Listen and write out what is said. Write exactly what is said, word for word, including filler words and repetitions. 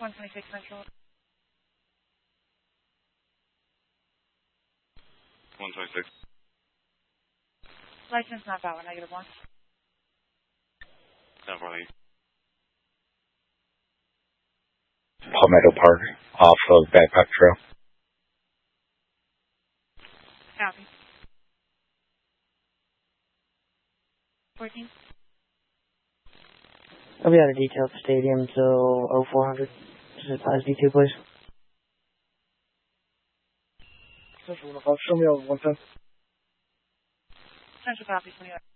one twenty-six Central. one twenty-six. License not valid, negative one. ten forty. Palmetto Park, off of Backpack Trail. Copy. fourteen. I'll be out of detail at the stadium till oh four hundred. Just advise D two, please. Central one oh five, show me over one ten. Central copy, twenty-one.